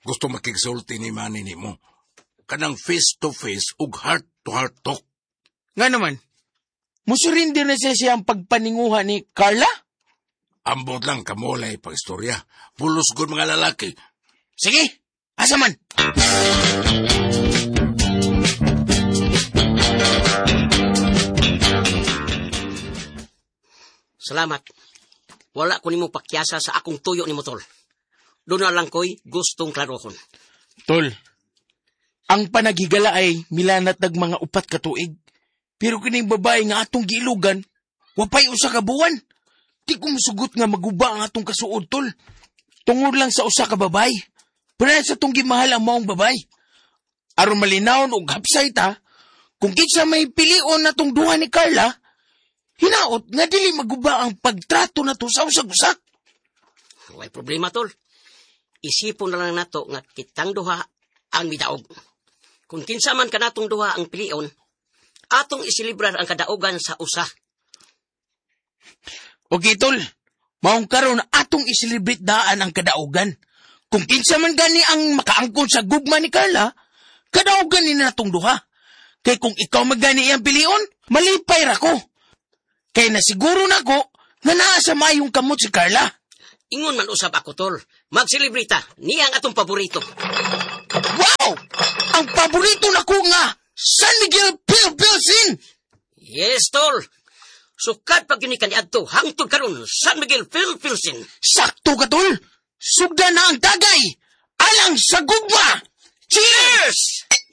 gusto makigsulti ni Manny ni mo. Kanang face-to-face ug heart-to-heart talk. Nga naman, musurindir na siya ang pagpaninguha ni Carla? Ambot lang kamulay pag-istorya. Pulos gud mga lalaki. Sige, asa man? Salamat. Wala ko nimo pakyasa sa akong tuyo ni mo, tol. Doon na lang ko'y gustong klarohon. Tol, ang panagigala ay milanat nag mga 4 ka tuig. Pero kining babae nga atong giilugan, wapay usa ka buwan. Di ko musugot nga maguba ang atong kasuod, tol. Tungod lang sa usa ka babay. Pero sa tong gimahal ang maong babay. Aron malinawon og hapsay ta, kung kinsa may pilion na tong duha ni Carla, hinaot nga dili maguba ang pagtrato na to sa usag-usak. May problema, tol. Isipon na lang nato nga kitang duha ang midaog. Kung kinsa man kanatong duha ang pilion, atong isilibrar ang kadaogan sa usa. Okay, tol. Maong karon atong isilibrit daan ang kadaogan. Kung kinsa man gani ang makaangkon sa gugma ni Carla, kadaogan ni natong duha. Kay kung ikaw magani iyang pilion, malipay ra ko. Kay nasiguro na ko nga naa sa mayong kamot si Carla. Ingon man usab ako, tol. Magsilibrita, niya ang atong paborito. Wow! Ang paborito na ko nga, San Miguel Pilsin! Yes, tol. Sukat pag ginikan ni adto, hangtod karon San Miguel Pilsin. Sakto ka, tol. Sugda na ang tagay. Alang sa gugma! Cheers!